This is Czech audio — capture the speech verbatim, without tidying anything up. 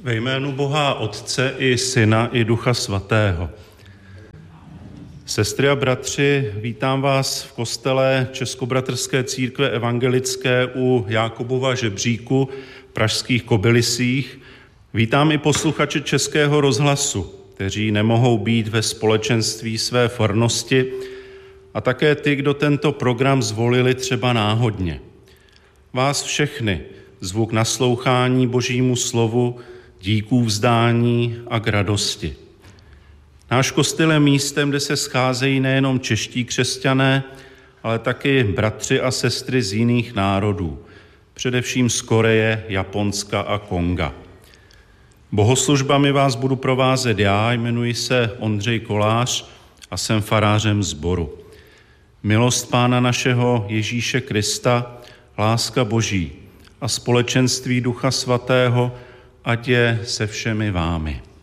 Ve jménu Boha Otce i Syna i Ducha Svatého. Sestry a bratři, vítám vás v kostele Českobratrské církve evangelické u Jákobova žebříku v pražských Kobylisích. Vítám i posluchače Českého rozhlasu, kteří nemohou být ve společenství své farnosti, a také ty, kdo tento program zvolili třeba náhodně. Vás všechny zvu k naslouchání Božímu slovu, díků vzdání a k radosti. Náš kostel je místem, kde se scházejí nejenom čeští křesťané, ale taky bratři a sestry z jiných národů, především z Koreje, Japonska a Konga. Bohoslužbami vás budu provázet já, jmenuji se Ondřej Kolář a jsem farářem sboru. Milost Pána našeho Ježíše Krista, láska Boží a společenství Ducha Svatého, ať je se všemi vámi.